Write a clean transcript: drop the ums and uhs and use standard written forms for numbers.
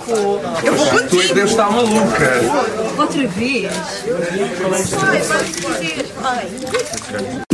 Eu vou contigo. Tu é que deves estar maluca. Outra vez? Vai,